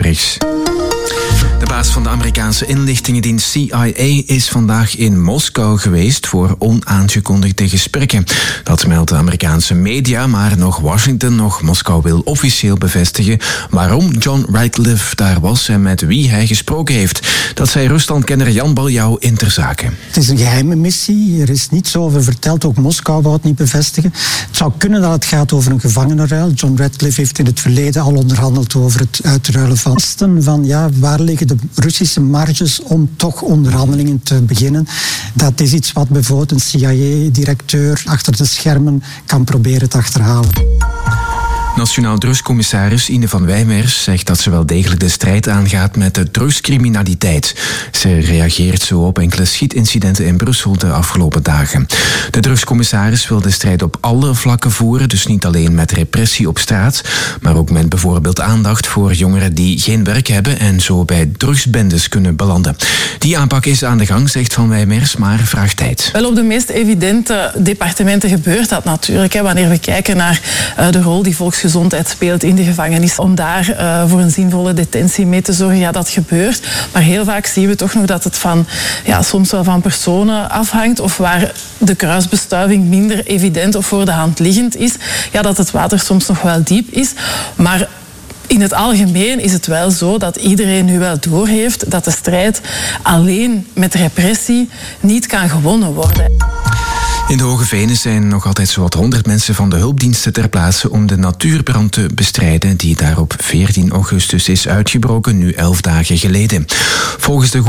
Parijs. De baas van de Amerikaanse inlichtingendienst CIA is vandaag in Moskou geweest voor onaangekondigde gesprekken. Dat meldt de Amerikaanse media, maar nog Washington, nog Moskou wil officieel bevestigen waarom John Ratcliffe daar was en met wie hij gesproken heeft. Dat zei Ruslandkenner Jan Baljouw in Ter Zaken. Het is een geheime missie, er is niets over verteld, ook Moskou wou het niet bevestigen. Het zou kunnen dat het gaat over een gevangenenruil. John Ratcliffe heeft in het verleden al onderhandeld over het uitruilen van waar liggen de Russische marges om toch onderhandelingen te beginnen. Dat is iets wat bijvoorbeeld een CIA-directeur achter de schermen kan proberen te achterhalen. Nationaal drugscommissaris Ine van Wijmers zegt dat ze wel degelijk de strijd aangaat met de drugscriminaliteit. Ze reageert zo op enkele schietincidenten in Brussel de afgelopen dagen. De drugscommissaris wil de strijd op alle vlakken voeren, dus niet alleen met repressie op straat, maar ook met bijvoorbeeld aandacht voor jongeren die geen werk hebben en zo bij drugsbendes kunnen belanden. Die aanpak is aan de gang, zegt Van Wijmers, maar vraagt tijd. Wel, op de meest evidente departementen gebeurt dat natuurlijk. Wanneer we kijken naar de rol die volksgezondheid speelt in de gevangenis, om daar voor een zinvolle detentie mee te zorgen, dat gebeurt. Maar heel vaak zien we toch nog dat het soms wel van personen afhangt, of waar de kruisbestuiving minder evident of voor de hand liggend is, dat het water soms nog wel diep is. Maar in het algemeen is het wel zo dat iedereen nu wel doorheeft dat de strijd alleen met repressie niet kan gewonnen worden. In de Hoge Venen zijn nog altijd zowat 100 mensen van de hulpdiensten ter plaatse om de natuurbrand te bestrijden die daar op 14 augustus is uitgebroken, nu 11 dagen geleden. Volgens de